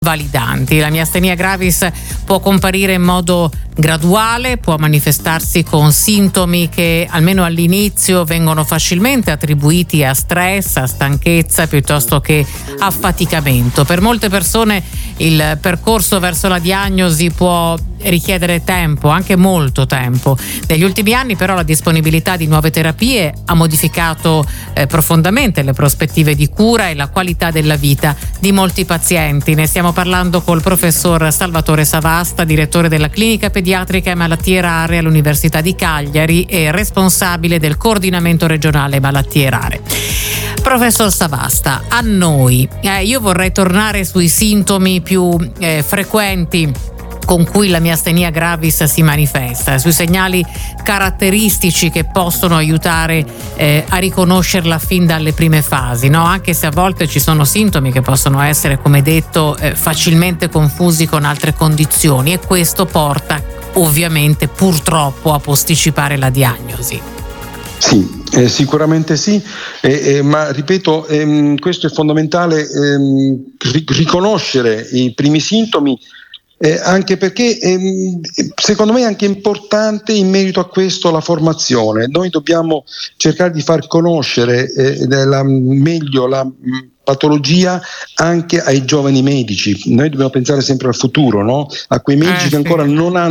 validanti. La miastenia gravis può comparire in modo graduale, può manifestarsi con sintomi che almeno all'inizio vengono facilmente attribuiti a stress, a stanchezza piuttosto che affaticamento. Per molte persone il percorso verso la diagnosi può richiedere tempo, anche molto tempo. Negli ultimi anni però la disponibilità di nuove terapie ha modificato profondamente le prospettive di cura e la qualità della vita di molti pazienti. Ne stiamo parlando col professor Salvatore Savasta, direttore della clinica pediatrica e malattie rare all'Università di Cagliari e responsabile del coordinamento regionale malattie rare. Professor Savasta, a noi, io vorrei tornare sui sintomi più frequenti con cui la miastenia gravis si manifesta, sui segnali caratteristici che possono aiutare a riconoscerla fin dalle prime fasi, no? Anche se a volte ci sono sintomi che possono essere, come detto, facilmente confusi con altre condizioni, e questo porta ovviamente purtroppo a posticipare la diagnosi. Sì, sicuramente sì, ma ripeto, questo è fondamentale, riconoscere i primi sintomi. Anche perché secondo me è anche importante in merito a questo la formazione. Noi dobbiamo cercare di far conoscere meglio la patologia anche ai giovani medici. Noi dobbiamo pensare sempre al futuro, no? A quei medici che ancora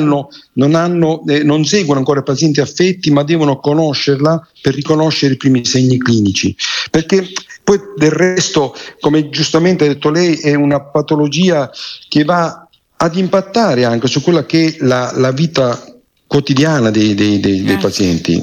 non seguono ancora i pazienti affetti, ma devono conoscerla per riconoscere i primi segni clinici. Perché poi del resto, come giustamente ha detto lei, è una patologia che va ad impattare anche su quella che è la vita quotidiana dei pazienti.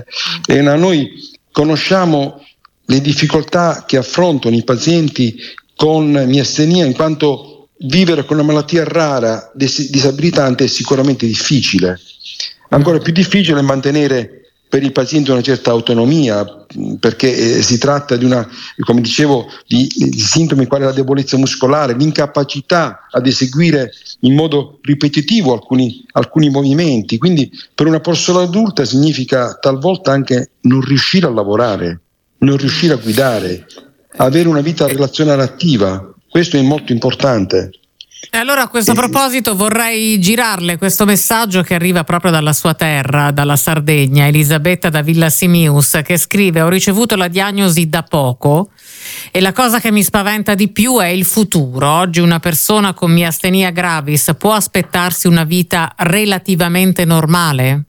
Noi conosciamo le difficoltà che affrontano i pazienti con miastenia, in quanto vivere con una malattia rara, disabilitante, è sicuramente difficile. Ancora più difficile è mantenere per il paziente una certa autonomia, perché si tratta di come dicevo, di sintomi quali la debolezza muscolare, l'incapacità ad eseguire in modo ripetitivo alcuni movimenti. Quindi per una persona adulta significa talvolta anche non riuscire a lavorare, non riuscire a guidare, avere una vita relazionale attiva. Questo è molto importante. E allora a questo proposito vorrei girarle questo messaggio che arriva proprio dalla sua terra, dalla Sardegna, Elisabetta da Villa Simius, che scrive: ho ricevuto la diagnosi da poco e la cosa che mi spaventa di più è il futuro. Oggi una persona con miastenia gravis può aspettarsi una vita relativamente normale?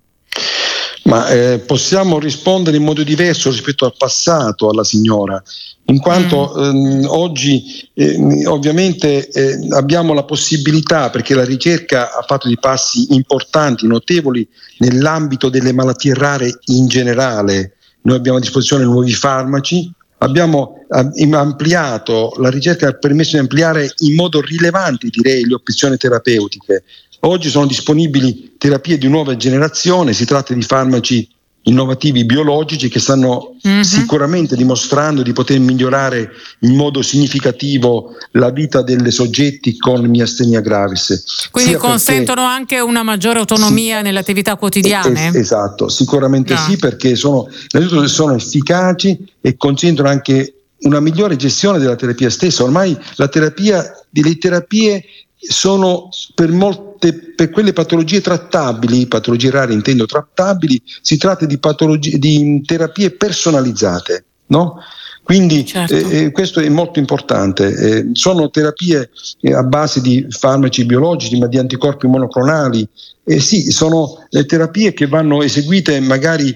Ma possiamo rispondere in modo diverso rispetto al passato alla signora, in quanto oggi ovviamente abbiamo la possibilità, perché la ricerca ha fatto dei passi importanti, notevoli nell'ambito delle malattie rare in generale. Noi abbiamo a disposizione nuovi farmaci, abbiamo ampliato, la ricerca ha permesso di ampliare in modo rilevante, direi, le opzioni terapeutiche. Oggi sono disponibili terapie di nuova generazione, si tratta di farmaci innovativi biologici che stanno sicuramente dimostrando di poter migliorare in modo significativo la vita dei soggetti con miastenia gravis. Quindi consentono anche una maggiore autonomia nelle attività quotidiane? Esatto, sicuramente sì, perché sono efficaci e consentono anche una migliore gestione della terapia stessa. Ormai le terapie sono per quelle patologie trattabili, patologie rare intendo trattabili, si tratta di terapie personalizzate, no? Quindi certo. Questo è molto importante. Sono terapie a base di farmaci biologici, ma di anticorpi monoclonali. Sì, sono terapie che vanno eseguite magari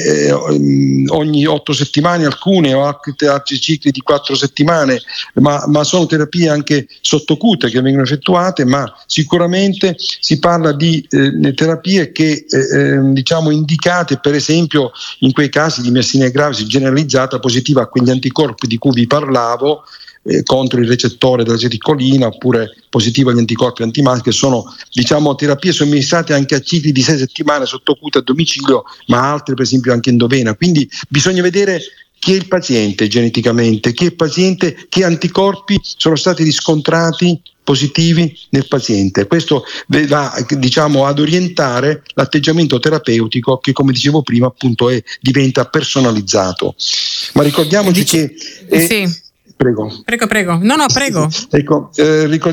ogni 8 settimane, alcune o altri cicli di 4 settimane, ma sono terapie anche sottocute che vengono effettuate, ma sicuramente si parla di terapie che diciamo indicate per esempio in quei casi di miastenia gravis generalizzata positiva a quegli anticorpi di cui vi parlavo, contro il recettore dell'aceticolina, oppure positivo agli anticorpi antimafia, che sono terapie somministrate anche a cicli di 6 settimane sottocute a domicilio, ma altre per esempio anche endovena. Quindi bisogna vedere chi è il paziente geneticamente, che anticorpi sono stati riscontrati positivi nel paziente. Questo va ad orientare l'atteggiamento terapeutico che, come dicevo prima, appunto diventa personalizzato. Ma ricordiamoci che Prego. No, prego. Ecco,